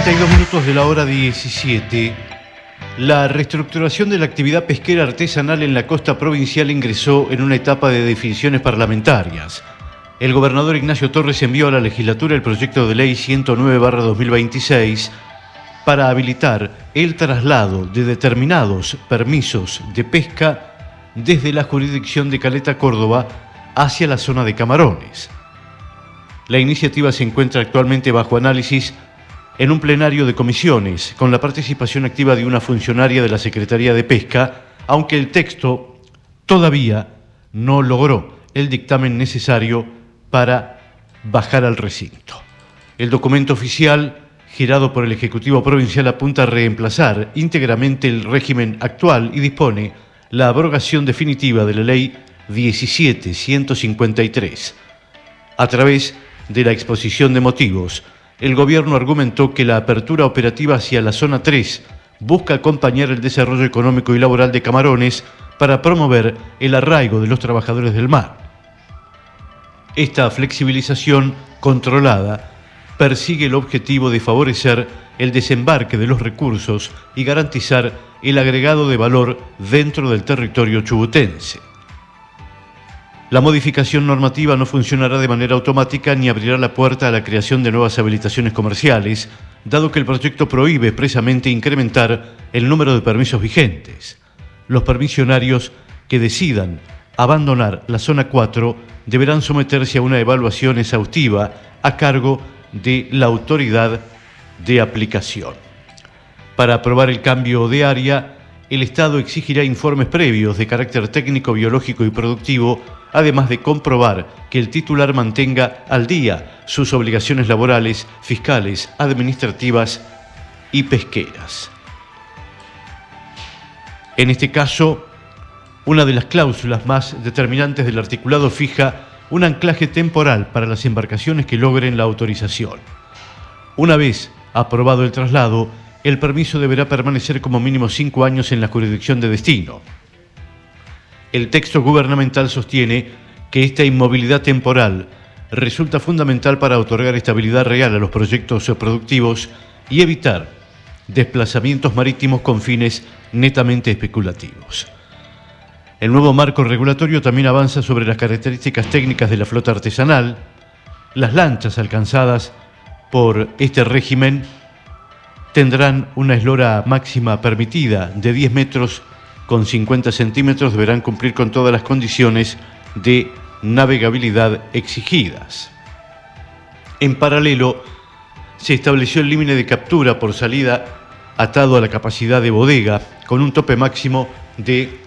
32 minutos de la hora 17. La reestructuración de la actividad pesquera artesanal en la costa provincial ingresó en una etapa de definiciones parlamentarias. El gobernador Ignacio Torres envió a la legislatura el proyecto de ley 109/2026 para habilitar el traslado de determinados permisos de pesca desde la jurisdicción de Caleta, Córdoba, hacia la zona de Camarones. La iniciativa se encuentra actualmente bajo análisis en un plenario de comisiones, con la participación activa de una funcionaria de la Secretaría de Pesca, aunque el texto todavía no logró el dictamen necesario para bajar al recinto. El documento oficial, girado por el Ejecutivo Provincial, apunta a reemplazar íntegramente el régimen actual y dispone la abrogación definitiva de la Ley 17.153. A través de la exposición de motivos, el gobierno argumentó que la apertura operativa hacia la zona 3 busca acompañar el desarrollo económico y laboral de Camarones para promover el arraigo de los trabajadores del mar. Esta flexibilización controlada persigue el objetivo de favorecer el desembarque de los recursos y garantizar el agregado de valor dentro del territorio chubutense. La modificación normativa no funcionará de manera automática ni abrirá la puerta a la creación de nuevas habilitaciones comerciales, dado que el proyecto prohíbe expresamente incrementar el número de permisos vigentes. Los permisionarios que decidan abandonar la zona 4 deberán someterse a una evaluación exhaustiva a cargo de la autoridad de aplicación. Para aprobar el cambio de área, el Estado exigirá informes previos de carácter técnico, biológico y productivo, además de comprobar que el titular mantenga al día sus obligaciones laborales, fiscales, administrativas y pesqueras. En este caso, una de las cláusulas más determinantes del articulado fija un anclaje temporal para las embarcaciones que logren la autorización. Una vez aprobado el traslado, el permiso deberá permanecer como mínimo 5 años en la jurisdicción de destino. El texto gubernamental sostiene que esta inmovilidad temporal resulta fundamental para otorgar estabilidad real a los proyectos productivos y evitar desplazamientos marítimos con fines netamente especulativos. El nuevo marco regulatorio también avanza sobre las características técnicas de la flota artesanal. Las lanchas alcanzadas por este régimen tendrán una eslora máxima permitida de 10 metros con 50 centímetros, deberán cumplir con todas las condiciones de navegabilidad exigidas. En paralelo, se estableció el límite de captura por salida atado a la capacidad de bodega, con un tope máximo de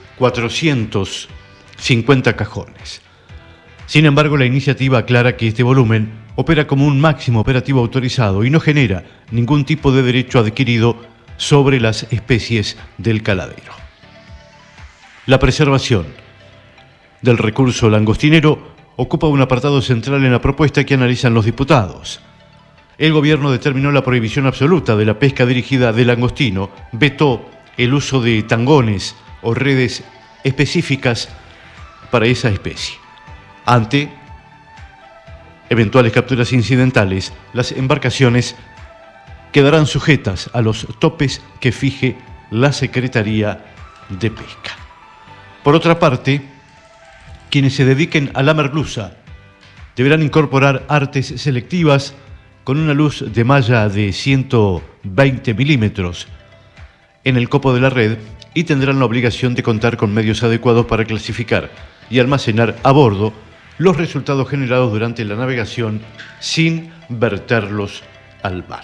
450 cajones. Sin embargo, la iniciativa aclara que este volumen opera como un máximo operativo autorizado y no genera ningún tipo de derecho adquirido sobre las especies del caladero. La preservación del recurso langostinero ocupa un apartado central en la propuesta que analizan los diputados. El gobierno determinó la prohibición absoluta de la pesca dirigida de langostino, vetó el uso de tangones o redes específicas para esa especie. Ante eventuales capturas incidentales, las embarcaciones quedarán sujetas a los topes que fije la Secretaría de Pesca. Por otra parte, quienes se dediquen a la merluza deberán incorporar artes selectivas con una luz de malla de 120 milímetros en el copo de la red y tendrán la obligación de contar con medios adecuados para clasificar y almacenar a bordo los resultados generados durante la navegación sin verterlos al mar.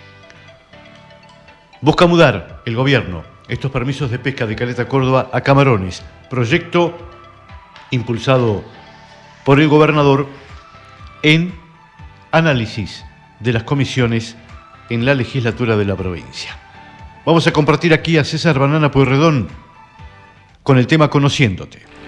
Busca mudar el gobierno estos permisos de pesca de Caleta, Córdoba a Camarones, proyecto impulsado por el gobernador en análisis de las comisiones en la legislatura de la provincia. Vamos a compartir aquí a César Banana Pueyrredón con el tema Conociéndote.